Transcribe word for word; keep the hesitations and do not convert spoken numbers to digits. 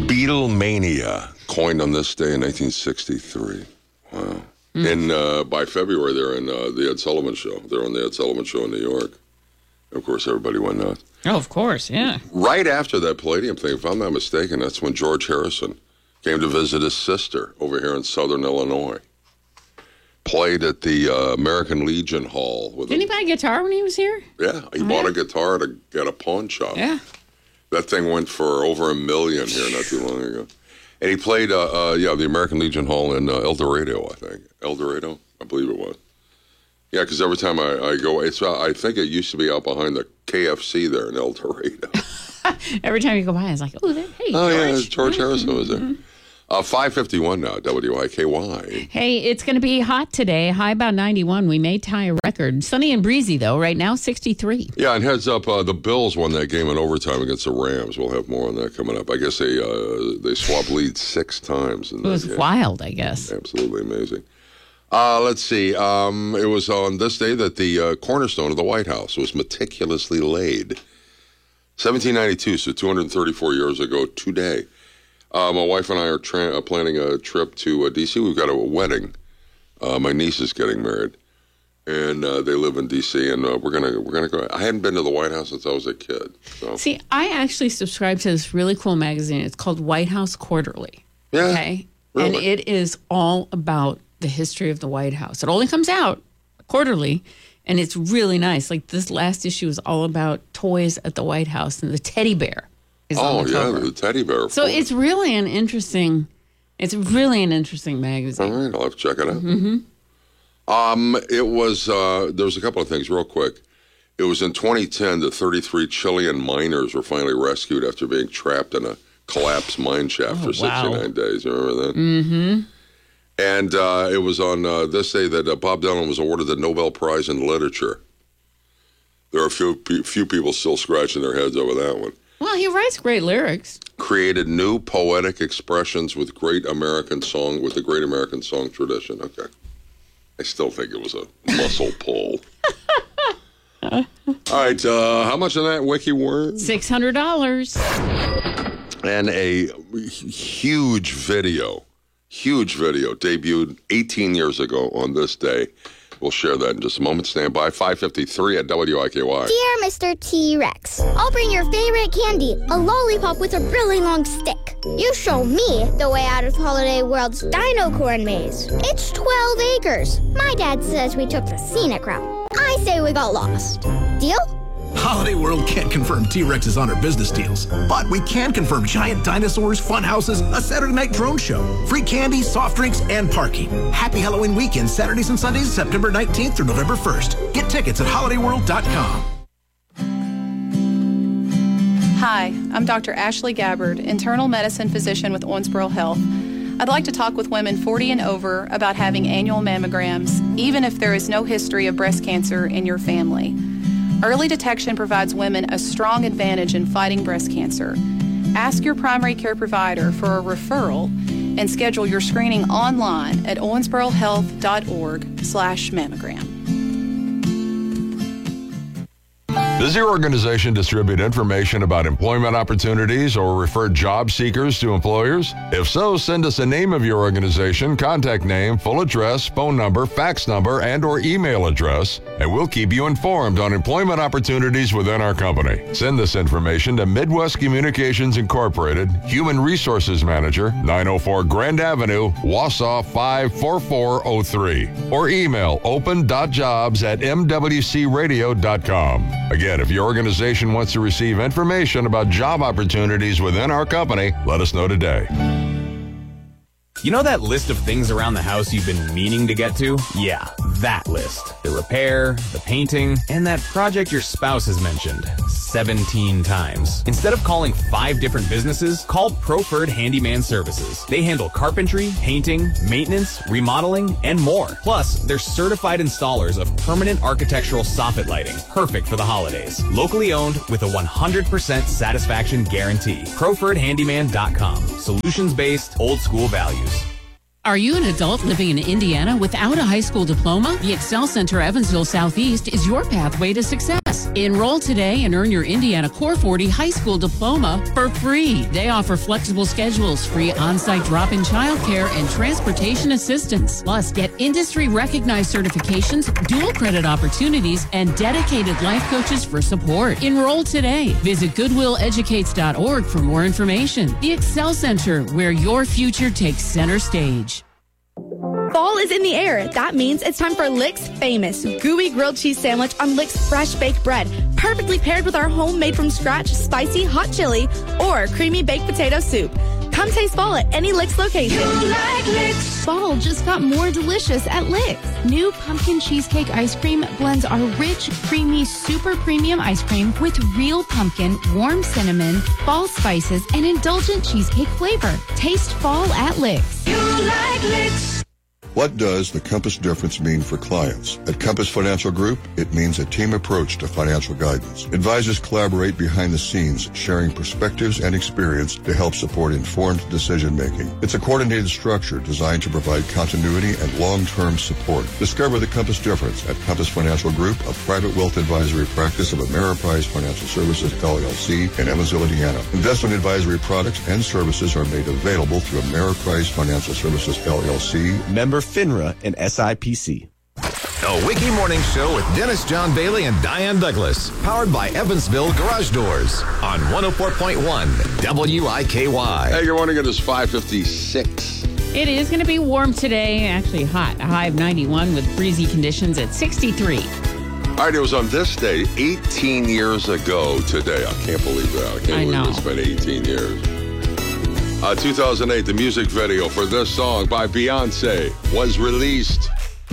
Beatlemania, coined on this day in nineteen sixty-three. Wow. Mm. And uh, by February, they're in uh, the Ed Sullivan Show. They're on the Ed Sullivan Show in New York. Of course, everybody went nuts. Oh, of course, yeah. Right after that Palladium thing, if I'm not mistaken, that's when George Harrison came to visit his sister over here in Southern Illinois. Played at the uh, American Legion Hall. With Didn't a, he buy a guitar when he was here? Yeah, he oh, bought yeah. a guitar at a, at a pawn shop. Yeah. That thing went for over a million here not too long ago. And he played, uh, uh, yeah, the American Legion Hall in uh, El Dorado, I think. El Dorado? I believe it was. Yeah, because every time I, I go, it's uh, I think it used to be out behind the K F C there in El Dorado. Every time you go by, I was like, oh, hey, George. Oh, yeah, George Harrison was there. Mm-hmm. Uh, five fifty-one now, W I K Y. Hey, it's going to be hot today. High about ninety-one. We may tie a record. Sunny and breezy, though. Right now, sixty-three. Yeah, and heads up, uh, the Bills won that game in overtime against the Rams. We'll have more on that coming up. I guess they uh, they swapped leads six times. In it was game. wild, I guess. Absolutely amazing. Uh, let's see. Um, it was on this day that the uh, cornerstone of the White House was meticulously laid. seventeen ninety-two, so two hundred thirty-four years ago today. Uh, my wife and I are tra- uh, planning a trip to uh, D C. We've got a wedding. Uh, my niece is getting married, and uh, they live in D C. And uh, we're gonna we're gonna go. I hadn't been to the White House since I was a kid. So. See, I actually subscribe to this really cool magazine. It's called White House Quarterly. Yeah. Okay, really? And it is all about the history of the White House. It only comes out quarterly, and it's really nice. Like this last issue is all about toys at the White House, and the teddy bear is oh, on the yeah, cover. the teddy bear. So it's really an interesting, it's really an interesting magazine. All right, I'll have to check it out. Mm-hmm. Um, it was, uh, there was a couple of things real quick. It was in twenty ten that thirty-three Chilean miners were finally rescued after being trapped in a collapsed mine shaft oh, for wow. sixty-nine days. You remember that? Mm-hmm. And uh, it was on uh, this day that uh, Bob Dylan was awarded the Nobel Prize in Literature. There are a few, few people still scratching their heads over that one. Well, he writes great lyrics. Created new poetic expressions with great American song, with the great American song tradition. Okay. I still think it was a muscle pull. All right. Uh, how much of that wiki word? six hundred dollars. And a huge video, huge video debuted eighteen years ago on this day. We'll share that in just a moment. Stand by. five fifty-three at W I K Y. Dear Mister T-Rex, I'll bring your favorite candy, a lollipop with a really long stick. You show me the way out of Holiday World's Dino Corn Maze. It's twelve acres. My dad says we took the scenic route. I say we got lost. Deal? Holiday World can't confirm T-Rexes on our business deals, but we can confirm giant dinosaurs, fun houses, a Saturday night drone show, free candy, soft drinks, and parking. Happy Halloween weekend, Saturdays and Sundays, September nineteenth through November first. Get tickets at holiday world dot com. Hi, I'm Doctor Ashley Gabbard, internal medicine physician with Owensboro Health. I'd like to talk with women forty and over about having annual mammograms, even if there is no history of breast cancer in your family. Early detection provides women a strong advantage in fighting breast cancer. Ask your primary care provider for a referral and schedule your screening online at owensboro health dot org slash mammogram. Does your organization distribute information about employment opportunities or refer job seekers to employers? If so, send us a name of your organization, contact name, full address, phone number, fax number, and or email address, and we'll keep you informed on employment opportunities within our company. Send this information to Midwest Communications Incorporated, Human Resources Manager, nine oh four Grand Avenue, Wausau five four four oh three, or email open dot jobs at m w c radio dot com. Again, if your organization wants to receive information about job opportunities within our company, let us know today. You know that list of things around the house you've been meaning to get to? Yeah, that list. The repair, the painting, and that project your spouse has mentioned seventeen times. Instead of calling five different businesses, call Proffered Handyman Services. They handle carpentry, painting, maintenance, remodeling, and more. Plus, they're certified installers of permanent architectural soffit lighting, perfect for the holidays. Locally owned with a one hundred percent satisfaction guarantee. Proffered Handyman dot com. Solutions-based, old-school values. Are you an adult living in Indiana without a high school diploma? The Excel Center Evansville Southeast is your pathway to success. Enroll today and earn your Indiana Core forty high school diploma for free. They offer flexible schedules, free on-site drop-in childcare, and transportation assistance. Plus, get industry-recognized certifications, dual credit opportunities, and dedicated life coaches for support. Enroll today. Visit goodwill educates dot org for more information. The Excel Center, where your future takes center stage. Fall is in the air. That means it's time for Lick's famous gooey grilled cheese sandwich on Lick's fresh baked bread, perfectly paired with our homemade from scratch spicy hot chili or creamy baked potato soup. Come taste fall at any Lick's location. You like Lick's. Fall just got more delicious at Lick's. New pumpkin cheesecake ice cream blends our rich, creamy, super premium ice cream with real pumpkin, warm cinnamon, fall spices, and indulgent cheesecake flavor. Taste fall at Lick's. You like Lick's. What does the Compass difference mean for clients? At Compass Financial Group, it means a team approach to financial guidance. Advisors collaborate behind the scenes, sharing perspectives and experience to help support informed decision-making. It's a coordinated structure designed to provide continuity and long-term support. Discover the Compass difference at Compass Financial Group, a private wealth advisory practice of Ameriprise Financial Services, L L C, in Evansville, Indiana. Investment advisory products and services are made available through Ameriprise Financial Services, L L C, member FINRA and S I P C. The Wiki Morning Show with Dennis John Bailey and Diane Douglas. Powered by Evansville Garage Doors on one oh four point one W I K Y. Hey, good morning. It is five fifty-six. It is going to be warm today, actually hot. A high of ninety-one with breezy conditions at sixty-three. All right, it was on this day eighteen years ago today. I can't believe that. I can't I believe know. it's been eighteen years. Uh, two thousand eight, the music video for this song by Beyonce was released.